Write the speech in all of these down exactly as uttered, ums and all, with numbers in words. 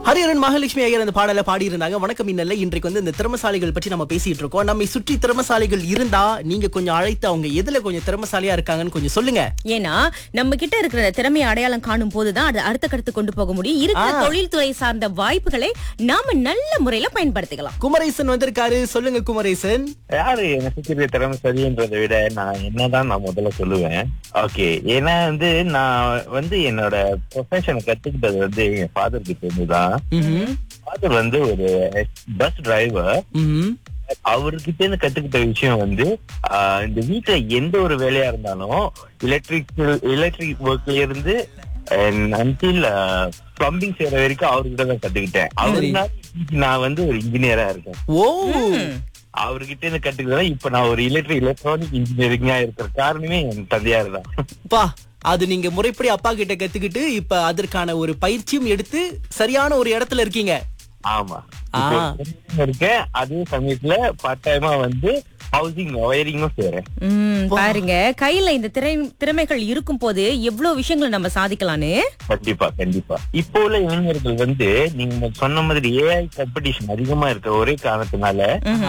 ஹரிஹரன் மகாலட்சுமி ஐயர் அந்த பாடலை பாடி இருந்தாங்க. வணக்கம் இன்னல்ல. இன்றைக்கு வந்து இந்த திறமசாலிகள் பற்றி நம்ம பேசிட்டு இருக்கோம். நம்மை சுற்றி திறமசாலிகள் இருந்தா நீங்க கொஞ்சம் அழைத்து அவங்க எதுல கொஞ்சம் திறமசாலியா இருக்காங்கன்னு கொஞ்சம் சொல்லுங்க. ஏன்னா நம்ம கிட்ட இருக்கிற திறமையை அடையாளம் காணும் போதுதான் அது அடுத்த கருத்து கொண்டு போக முடியும். இருக்கிற தொழில்துறை சார்ந்த வாய்ப்புகளை நாம நல்ல முறையில பயன்படுத்திக்கலாம். குமரேசன் வந்திருக்காரு. சொல்லுங்க குமரேசன். யாரு எனக்கு தெரிய திறமைசாலின்றதை விட நான் என்னதான் நான் முதல்ல சொல்லுவேன். ஓகே, ஏன்னா வந்து நான் வந்து என்னோட ப்ரொஃபஷனை கத்துக்கிட்டது வந்து என் ஃபாதர் கிட்ட இருந்துதான். ஃபாதர் வந்து ஒரு பஸ் டிரைவர். அவர்கிட்ட இருந்து கத்துக்கிட்ட விஷயம் வந்து இந்த வீட்டுல எந்த ஒரு வேலையா இருந்தாலும் எலக்ட்ரிக் எலக்ட்ரிக் ஒர்க்ல இருந்து அன்டில் பிளம்பிங் செய்யற வரைக்கும் அவர்கிட்ட தான் கத்துக்கிட்டேன். அவருனால நான் வந்து ஒரு இன்ஜினியரா இருக்கேன். ஓ, அவர்கிட்ட இருந்து கத்துக்கிட்டா இப்ப நான் ஒரு எலக்ட்ரிக் எலக்ட்ரானிக் இன்ஜினியரிங்கா இருக்கிற காரணமே என் தந்தையாரு தான். அது நீங்க முறைப்படி அப்பா கிட்ட கத்துக்கிட்டு இப்ப அதற்கான ஒரு பயிற்சியும் எடுத்து சரியான ஒரு இடத்துல இருக்கீங்க. ஆமா, இருக்கேன். அதே சமயத்துல பார்ட் டைமா வந்து ஹவுசிங் ஒயரிங்கும் செய்றேன். பாருங்க, கையில இந்த திரை திறமைகள் இருக்கும் போது எவ்வளவு விஷயங்களை நம்ம சாதிக்கலான்னு. கண்டிப்பா கண்டிப்பா. இப்போ உள்ள இளைஞர்கள் வந்து நீங்க சொன்ன மாதிரி ஏஐ காம்படிஷன் அதிகமா இருக்க ஒரே காரணத்தினால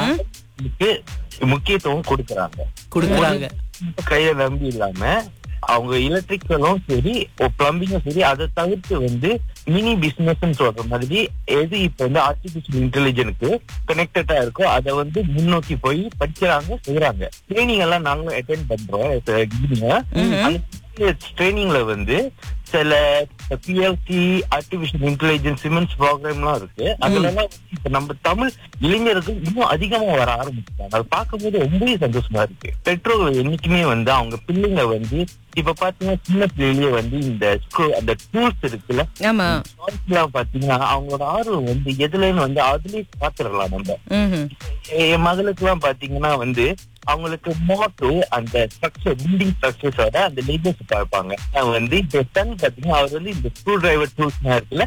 முக்கியத்துவம் கொடுக்கறாங்க கொடுக்கறாங்க கையில நம்பி இல்லாம அவங்க எலக்ட்ரிக்கலும் சரி பிளம்பிங்கும் சரி அதை தவிர்த்து வந்து மினி பிசினஸ் சொல்ற மாதிரி எது இப்ப வந்து ஆர்டிபிஷியல் இன்டெலிஜென்ஸ்க்கு கனெக்டடா இருக்கோ அதை வந்து முன்னோக்கி போய் படிக்கிறாங்க, செய்யறாங்க. ட்ரைனிங் எல்லாம் நாங்களும் அட்டென்ட் பண்றோம். ட்ரைனிங்ல வந்து சில PLC artificial intelligence cements program எல்லாம் இருக்கு. அதுல இப்ப நம்ம தமிழ் இளைஞர்கள் இன்னும் அதிகமா வர ஆரம்பிச்சிட்டாங்க. அது பார்க்கும்போது ரொம்பவே சந்தோஷமா இருக்கு. பெற்றோர்கள் என்னைக்குமே வந்து அவங்க பிள்ளைங்க வந்து இப்ப பாத்தீங்கன்னா சின்ன பிள்ளைலயே வந்து இந்த அந்த டூல்ஸ் இருக்குல்ல எல்லாம் பாத்தீங்கன்னா அவங்களோட ஆர்வம் வந்து எதுலன்னு வந்து அதுலயே பாத்துடலாம். நம்ம என் மகளுக்கு எல்லாம் பாத்தீங்கன்னா வந்து அவங்களுக்கு மோட்டோ அந்த ஸ்ட்ரக்சர் பில்டிங் ஸ்ட்ரக்சர்ஸோட அந்த லேபர்ஸ் பார்ப்பாங்க. வந்து இப்ப சன் பாத்தீங்கன்னா அவர் வந்து இந்த ஸ்க்ரூ டிரைவர் டூல்ஸ் இருக்குல்ல,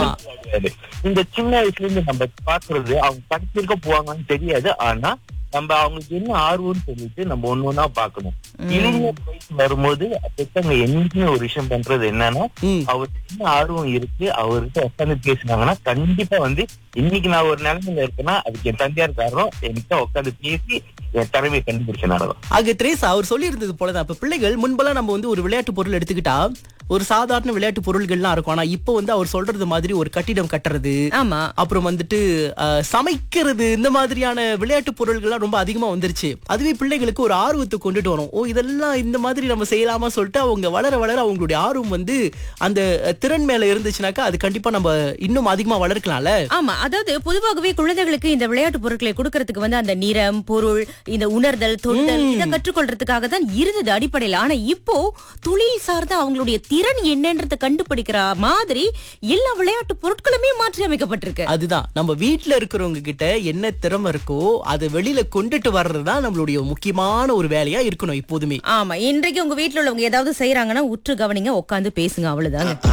இந்த சின்ன வயசுல இருந்து நம்ம பாக்குறது அவங்க படிச்சிருக்க போவாங்கன்னு தெரியாது. ஆனா நம்ம அவங்களுக்கு என்ன ஆர்வம்னு சொல்லிட்டு நம்ம ஒண்ணு ஒன்னா பாக்கணும். இளைஞர் வயசு வரும்போது பெற்றவங்க என்னைக்குமே ஒரு விஷயம் பண்றது என்னன்னா அவருக்கு என்ன ஆர்வம் இருக்கு அவர்கிட்ட உட்காந்து பேசினாங்கன்னா கண்டிப்பா வந்து இன்னைக்கு நான் ஒரு நிலைமையில இருக்கேன்னா அதுக்கு என் தந்தையார் காரணம் என்கிட்ட உட்காந்து பேசி என் திறமையை கண்டுபிடிச்சனாலதான். ஆக திரேசா அவர் சொல்லி இருந்தது போலதான் இப்ப பிள்ளைகள் முன்பெல்லாம் நம்ம வந்து ஒரு விளையாட்டு பொருள் எடுத்துக்கிட்டா ஒரு சாதாரண விளையாட்டு பொருள்கள்லாம் இருக்கும். ஆனா இப்ப வந்து அவர் சொல்றது மாதிரி ஒரு கட்டிடம் கட்டுறது, அப்புறம் வந்துட்டு சமைக்கிறது, இந்த மாதிரியான விளையாட்டு பொருள்கள்லாம் ரொம்ப அதிகமா வந்துருச்சு. அதுவே பிள்ளைகளுக்கு ஒரு ஆர்வத்தை கொண்டுட்டு வரும். ஓ, இதெல்லாம் இந்த மாதிரி நம்ம செய்யலாமா சொல்லிட்டு அவங்க வளர வளர அவங்களுடைய ஆர்வம் வந்து அந்த திறன் மேல இருந்துச்சுனாக்கா அது கண்டிப்பா நம்ம இன்னும் அதிகமா வளர்க்கலாம்ல. ஆமா, அதாவது பொதுவாகவே குழந்தைகளுக்கு இந்த விளையாட்டு பொருட்களை கொடுக்கறதுக்கு வந்து அந்த நிறம், பொருள், இந்த உணர்தல், தொடுதல் இதை கற்றுக்கொள்றதுக்காக தான் இருந்தது அடிப்படையில். ஆனா இப்போ தொழில் சார்ந்த அவங்களுடைய திறன் என்னன்றத கண்டுபிடிக்கிற மாதிரி எல்லா விளையாட்டு பொருட்களுமே மாற்றி அமைக்கப்பட்டிருக்கு. அதுதான் நம்ம வீட்டுல இருக்கிறவங்க கிட்ட என்ன திறமை இருக்கோ அதை வெளியில கொண்டுட்டு வர்றதுதான் நம்மளுடைய முக்கியமான ஒரு வேலையா இருக்கணும் எப்போதுமே. ஆமா, இன்றைக்கு உங்க வீட்டுல உள்ளவங்க ஏதாவது செய்யறாங்கன்னா உற்று கவனிங்க, உட்காந்து பேசுங்க, அவ்வளவுதாங்க.